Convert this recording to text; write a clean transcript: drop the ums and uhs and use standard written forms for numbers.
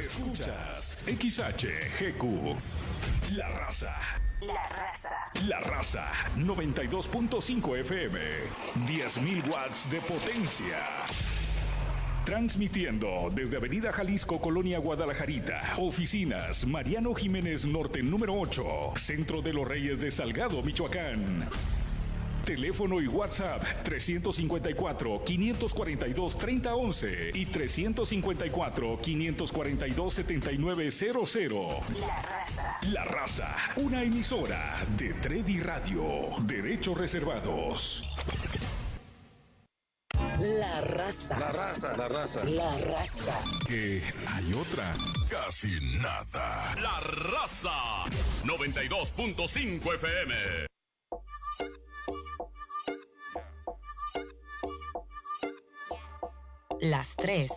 Escuchas XHGQ. La Raza. La Raza 92.5 FM. 10.000 watts de potencia. Transmitiendo desde Avenida Jalisco, Colonia Guadalajarita. Oficinas Mariano Jiménez Norte número 8. Centro de los Reyes de Salgado, Michoacán. Teléfono y WhatsApp 354-542-3011 y 354-542-7900. La Raza, una emisora de Tredi Radio. Derechos reservados. La Raza. Que hay otra. Casi nada. La Raza 92.5 FM. Las 3